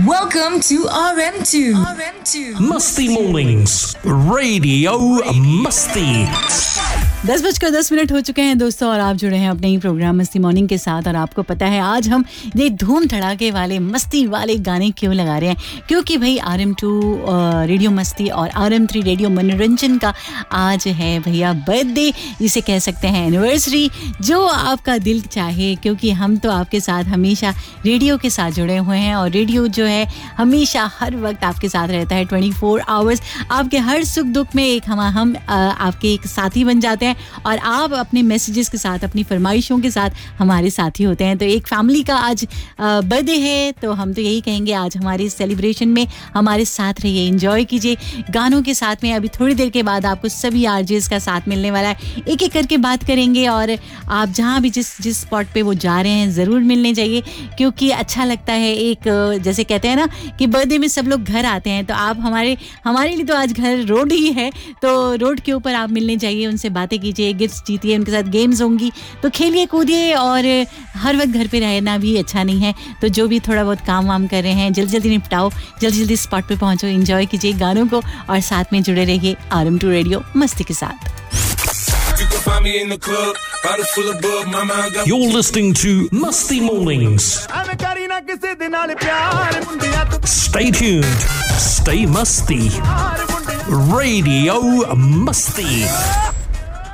Welcome to RM2. Masti Mornings, Radio Masti. 10:10 हो चुके हैं दोस्तों और आप जुड़े हैं अपने ही प्रोग्राम मस्ती मॉर्निंग के साथ। और आपको पता है आज हम ये धूम धड़ाके वाले मस्ती वाले गाने क्यों लगा रहे हैं, क्योंकि भाई RM2 रेडियो मस्ती और RM3 रेडियो मनोरंजन का आज है भैया बर्थडे, जिसे कह सकते हैं एनिवर्सरी। जो आपका दिल चाहे, क्योंकि हम तो आपके साथ हमेशा रेडियो के साथ जुड़े हुए हैं और रेडियो जो है हमेशा हर वक्त आपके साथ रहता है 24 आवर्स। आपके हर सुख दुख में हम आपके एक साथी बन जाते हैं और आप अपने मैसेजेस के साथ, अपनी फरमाइशों के साथ हमारे साथी होते हैं। तो एक फैमिली का आज बर्थडे है, तो हम तो यही कहेंगे आज हमारे सेलिब्रेशन में हमारे साथ रहिए, एंजॉय कीजिए गानों के साथ में। अभी थोड़ी देर के बाद आपको सभी आरजेस का साथ मिलने वाला है, एक एक करके बात करेंगे और आप जहाँ भी जिस स्पॉट पे वो जा रहे हैं ज़रूर मिलने जाइए, क्योंकि अच्छा लगता है। एक जैसे कहते हैं ना कि बर्थडे में सब लोग घर आते हैं, तो आप हमारे लिए तो आज घर रोड ही है, तो रोड के ऊपर आप मिलने जाइए, उनसे बातें कीजिए, गिफ्ट्स जीतिए, उनके साथ गेम्स होंगी, तो खेलिए कूदिए। और हर वक्त घर पे रहना भी अच्छा नहीं है, तो जो भी थोड़ा बहुत काम वाम कर रहे हैं जल्दी निपटाओ, जल्दी स्पॉट पे पहुंचो, एंजॉय कीजिए गानों को और साथ में जुड़े रहिए RM2 रेडियो मस्ती के साथ। You're listening to Masti Mornings. Stay tuned. Stay musty. Radio Masti.